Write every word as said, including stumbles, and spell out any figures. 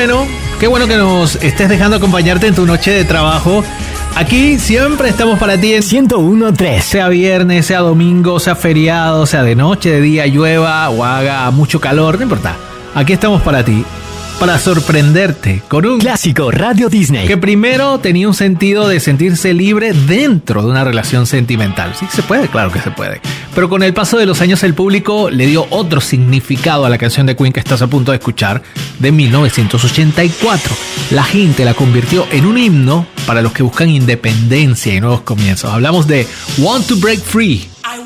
bueno, qué bueno que nos estés dejando acompañarte en tu noche de trabajo. Aquí siempre estamos para ti en ciento uno punto tres. Sea viernes, sea domingo, sea feriado, sea de noche, de día, llueva o haga mucho calor, no importa. Aquí estamos para ti, para sorprenderte con un clásico Radio Disney que primero tenía un sentido de sentirse libre dentro de una relación sentimental. Sí, se puede, claro que se puede. Pero con el paso de los años el público le dio otro significado a la canción de Queen que estás a punto de escuchar, de mil novecientos ochenta y cuatro. La gente la convirtió en un himno para los que buscan independencia y nuevos comienzos. Hablamos de Want to Break Free.